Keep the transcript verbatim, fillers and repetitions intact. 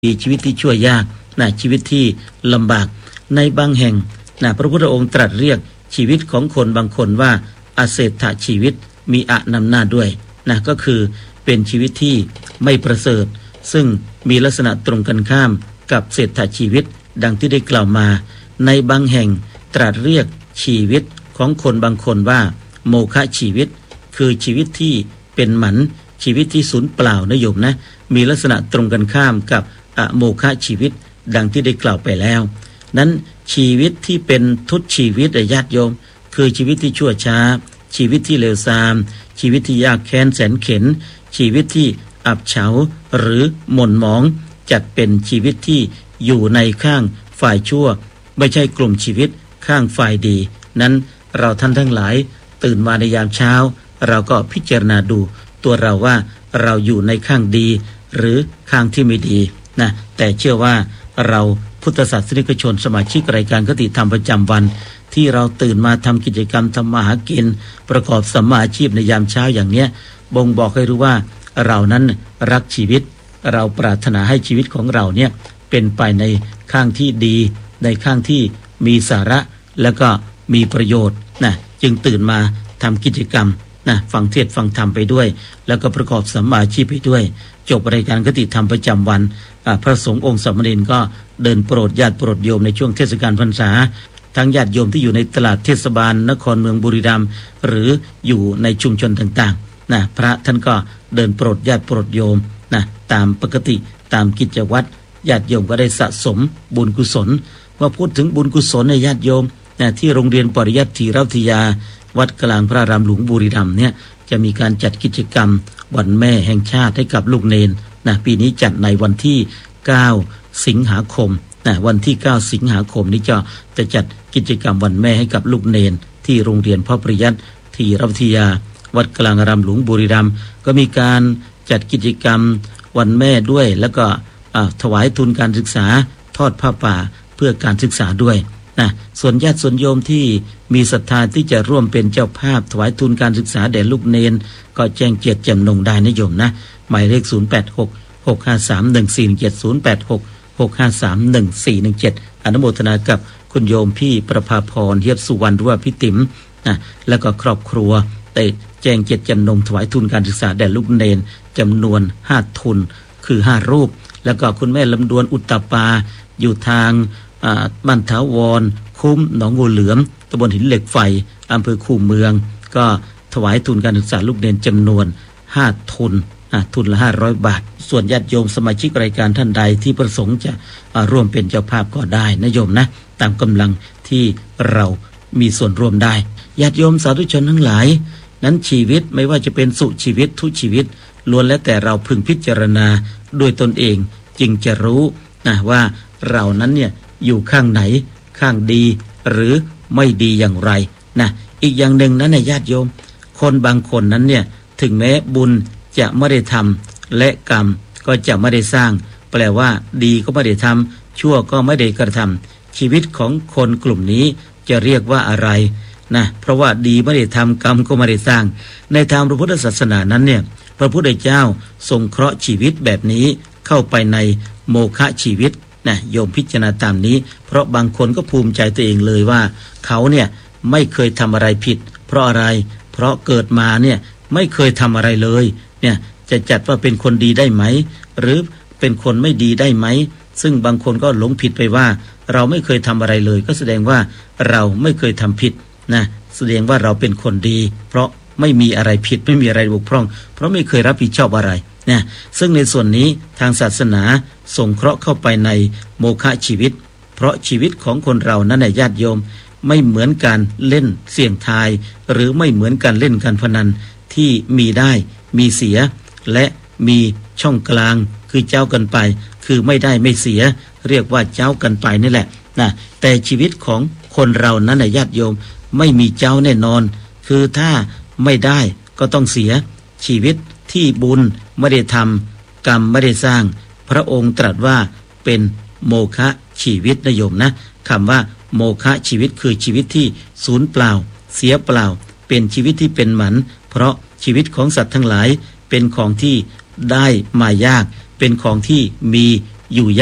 มีชีวิตที่ชั่วยากนะชีวิตที่ลำบากในบางแห่งนะพระพุทธองค์ตรัสเรียกชีวิตของคนบางคนว่าอเศรษฐชีวิตมีอะนำหน้าด้วยนะก็คือเป็นชีวิตที่ไม่ประเสริฐซึ่งมีลักษณะตรงกันข้ามกับเศรษฐชีวิตดังที่ได้กล่าวมาในบางแห่งตรัสเรียกชีวิตของคนบางคนว่าโมฆะชีวิตคือชีวิตที่เป็นหมันชีวิตที่สูญเปล่านะโยมนะมีลักษณะตรงกันข้ามกับอโมฆะชีวิตดังที่ได้กล่าวไปแล้วนั้นชีวิตที่เป็นทุตชีวิตญาติโยมคือชีวิตที่ชั่วช้าชีวิตที่เลวทรามชีวิตที่ยากแค้นแสนเข็ญชีวิตที่อับเฉาหรือหม่นหมองจัดเป็นชีวิตที่อยู่ในข้างฝ่ายชั่วไม่ใช่กลุ่มชีวิตข้างฝ่ายดีนั้นเราท่านทั้งหลายตื่นมาในยามเช้าเราก็พิจารณาดูตัวเราว่าเราอยู่ในข้างดีหรือข้างที่ไม่ดีนะแต่เชื่อว่าเราพุทธศาสนิกชนสมาชิกรายการคติธรรมประจำวันที่เราตื่นมาทำกิจกรรมทำมาหากินประกอบสัมมาอาชีพในยามเช้าอย่างเนี้ยบ่งบอกให้รู้ว่าเรานั้นรักชีวิตเราปรารถนาให้ชีวิตของเราเนี่ยเป็นไปในข้างที่ดีในข้างที่มีสาระแล้วก็มีประโยชน์นะจึงตื่นมาทำกิจกรรมนะฟังเทศน์ฟังธรรมไปด้วยแล้วก็ประกอบสัมมาอาชีพไปด้วยจบรายการคติธรรมประจำวันพระสงฆ์องค์สามเณรก็เดินโปรดญาติโปรดโยมในช่วงเทศกาลพรรษาทั้งญาติโยมที่อยู่ในตลาดเทศบาลนครเมืองบุรีรัมย์หรืออยู่ในชุมชนต่างๆนะพระท่านก็เดินโปรดญาติโปรดโยมนะตามปกติตามกิจวัตรญาติโยมก็ได้สะสมบุญกุศลว่าพูดถึงบุญกุศลในญาติโยมนะที่โรงเรียนปริยัติธีรวิทยาวัดกลางพระรามหลวงบุรีรัมย์เนี่ยจะมีการจัดกิจกรรมวันแม่แห่งชาติให้กับลูกเนนนะปีนี้จัดในวันที่เก้าสิงหาคมนะวันที่เก้าสิงหาคมนี้จะจะจัดกิจกรรมวันแม่ให้กับลูกเนนที่โรงเรียนพ่อปริยัติธีรวิทยาวัดกลางพระรามหลวงบุรีรัมย์ก็มีการจัดกิจกรรมวันแม่ด้วยแล้วก็ถวายทุนการศึกษาทอดผ้าป่าเพื่อการศึกษาด้วยนะส่วนญาติส่วนโยมที่มีศรัทธาที่จะร่วมเป็นเจ้าภาพถวายทุนการศึกษาแด่ลูกเนนก็แจ้งเกียรติแจ่มนงได้นะโยมนะหมายเลขศูนย์ แปด หก หก ห้า สาม หนึ่ง สี่ หนึ่ง เจ็ด ศูนย์ แปด หก หก ห้า สาม หนึ่ง สี่ หนึ่ง เจ็ดอนุโมทนากับคุณโยมพี่ประภาพรเฮียบสุวรรณหรือว่าพี่ติ๋มนะแล้วก็ครอบครัวได้แจ้งเกียรติแจ่มนงถวายทุนการศึกษาแด่ลูกเนนจำนวนห้าทุนคือห้ารูปแล้วก็คุณแม่ลำดวนอุตตปาอยู่ทางบ้านถาวรคุ้มหนองงูเหลือมตำบลหินเหล็กไฟอำเภอคูเมืองก็ถวายทุนการศึกษาลูกเนนจำนวนห้าทุนทุนละห้าร้อยบาทส่วนญาติโยมสมาชิกรายการท่านใดที่ประสงค์จะร่วมเป็นเจ้าภาพก็ได้นะโยมนะตามกำลังที่เรามีส่วนร่วมได้ญาติโยมสาธุชนทั้งหลายนั้นชีวิตไม่ว่าจะเป็นสุชีวิตทุกชีวิตล้วนแล้วแต่เราพึงพิจารณาด้วยตนเองจึงจะรู้นะว่าเรานั้นเนี่ยอยู่ข้างไหนข้างดีหรือไม่ดีอย่างไรนะอีกอย่างหนึ่งนั้นนะญาติโยมคนบางคนนั้นเนี่ยถึงแม้บุญจะไม่ได้ทำและกรรมก็จะไม่ได้สร้างแปลว่าดีก็ไม่ได้ทำชั่วก็ไม่ได้กระทำชีวิตของคนกลุ่มนี้จะเรียกว่าอะไรนะเพราะว่าดีไม่ได้ทำกรรมก็ไม่ได้สร้างในทางพระพุทธศาสนานั้นเนี่ยพระพุทธเจ้าทรงเคราะห์ชีวิตแบบนี้เข้าไปในโมฆะชีวิตนะโยมพิจารณาตามนี้เพราะบางคนก็ภูมิใจตัวเองเลยว่าเขาเนี่ยไม่เคยทำอะไรผิดเพราะอะไรเพราะเกิดมาเนี่ยไม่เคยทำอะไรเลยเนี่ยจะจัดว่าเป็นคนดีได้ไหมหรือเป็นคนไม่ดีได้ไหมซึ่งบางคนก็หลงผิดไปว่าเราไม่เคยทำอะไรเลยก็แสดงว่าเราไม่เคยทำผิดนะแสดงว่าเราเป็นคนดีเพราะไม่มีอะไรผิดไม่มีอะไรบกพร่องเพราะไม่เคยรับผิดชอบอะไรนะซึ่งในส่วนนี้ทางศาสนาสงเคราะห์เข้าไปในโมฆะชีวิตเพราะชีวิตของคนเรานั้นญาติโยมไม่เหมือนการเล่นเสี่ยงทายหรือไม่เหมือนการเล่นการพนันที่มีได้มีเสียและมีช่องกลางคือเจ้ากันไปคือไม่ได้ไม่เสียเรียกว่าเจ้ากันไปนี่แหละนะแต่ชีวิตของคนเรานั้นญาติโยมไม่มีเจ้าแน่นอนคือถ้าไม่ได้ก็ต้องเสียชีวิตที่บุญไม่ได้ทำกรรมไม่ได้สร้างพระองค์ตรัสว่าเป็นโมฆะชีวิตนะโยมนะคำว่าโมฆะชีวิตคือชีวิตที่สูญเปล่าเสียเปล่าเป็นชีวิตที่เป็นหมันเพราะชีวิตของสัตว์ทั้งหลายเป็นของที่ได้มายากเป็นของที่มีอยู่